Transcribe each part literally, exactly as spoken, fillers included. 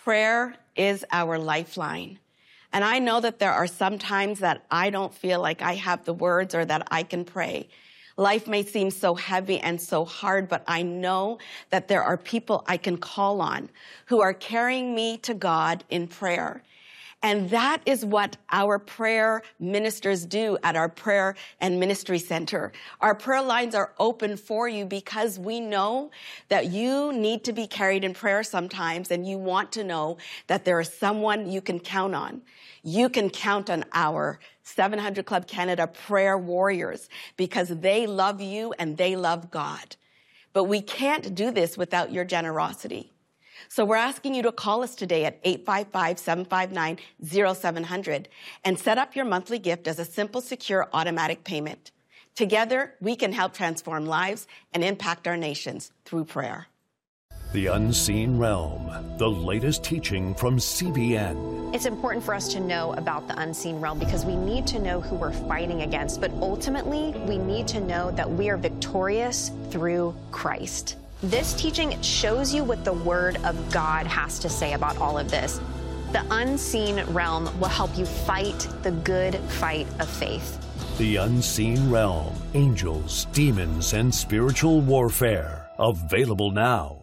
Prayer is our lifeline. And I know that there are some times that I don't feel like I have the words or that I can pray. Life may seem so heavy and so hard, but I know that there are people I can call on who are carrying me to God in prayer. And that is what our prayer ministers do at our prayer and ministry center. Our prayer lines are open for you because we know that you need to be carried in prayer sometimes, and you want to know that there is someone you can count on. You can count on our seven hundred Club Canada prayer warriors because they love you and they love God. But we can't do this without your generosity. So we're asking you to call us today at eight five five, seven five nine, zero seven zero zero and set up your monthly gift as a simple, secure, automatic payment. Together, we can help transform lives and impact our nations through prayer. The Unseen Realm, the latest teaching from C B N. It's important for us to know about the unseen realm because we need to know who we're fighting against, but ultimately, we need to know that we are victorious through Christ. This teaching shows you what the Word of God has to say about all of this. The unseen realm will help you fight the good fight of faith. The Unseen Realm, angels, demons, and spiritual warfare. Available now.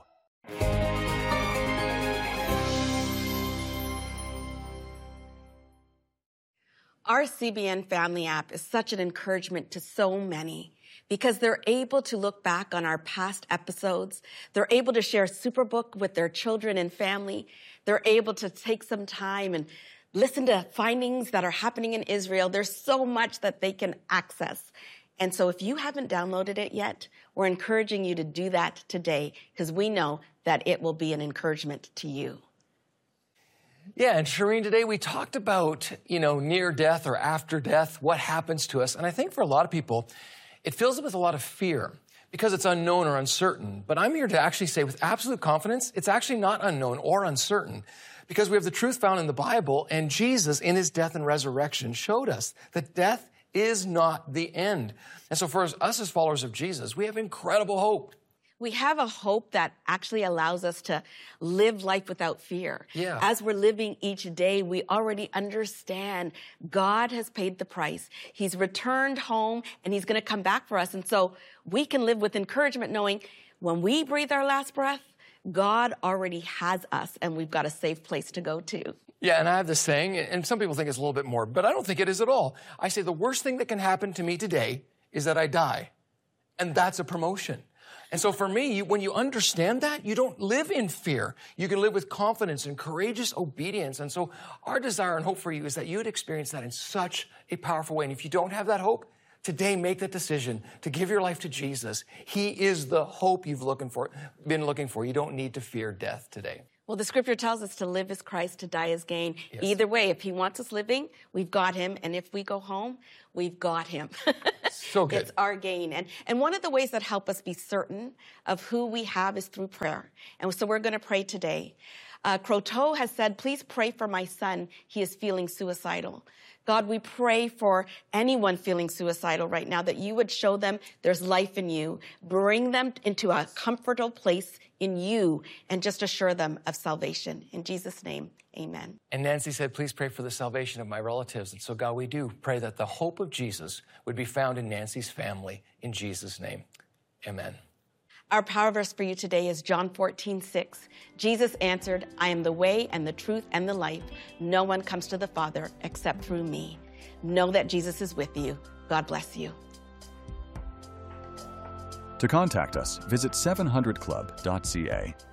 Our C B N Family app is such an encouragement to so many because they're able to look back on our past episodes. They're able to share Superbook with their children and family. They're able to take some time and listen to findings that are happening in Israel. There's so much that they can access. And so if you haven't downloaded it yet, we're encouraging you to do that today because we know that it will be an encouragement to you. Yeah, and Shireen, today we talked about, you know, near death or after death, what happens to us. And I think for a lot of people, it fills them with a lot of fear because it's unknown or uncertain. But I'm here to actually say with absolute confidence, it's actually not unknown or uncertain because we have the truth found in the Bible, and Jesus in his death and resurrection showed us that death is not the end. And so for us as followers of Jesus, we have incredible hope. We have a hope that actually allows us to live life without fear. Yeah. As we're living each day, we already understand God has paid the price. He's returned home and he's going to come back for us. And so we can live with encouragement knowing when we breathe our last breath, God already has us and we've got a safe place to go to. Yeah, and I have this saying, and some people think it's a little bit more, but I don't think it is at all. I say the worst thing that can happen to me today is that I die. And that's a promotion. And so for me, you, when you understand that, you don't live in fear. You can live with confidence and courageous obedience. And so our desire and hope for you is that you would experience that in such a powerful way. And if you don't have that hope, today make that decision to give your life to Jesus. He is the hope you've looking for, been looking for. You don't need to fear death today. Well, the scripture tells us to live as Christ, to die as gain. Yes. Either way, if he wants us living, we've got him. And if we go home, we've got him. So good. It's our gain. And, and one of the ways that help us be certain of who we have is through prayer. And so we're going to pray today. Uh, Croteau has said, please pray for my son. He is feeling suicidal. God, we pray for anyone feeling suicidal right now that you would show them there's life in you. Bring them into a comfortable place in you and just assure them of salvation. In Jesus' name, amen. And Nancy said, please pray for the salvation of my relatives. And so, God, we do pray that the hope of Jesus would be found in Nancy's family. In Jesus' name, amen. Our power verse for you today is John fourteen, six. Jesus answered, I am the way and the truth and the life. No one comes to the Father except through me. Know that Jesus is with you. God bless you. To contact us, visit seven hundred club dot c a.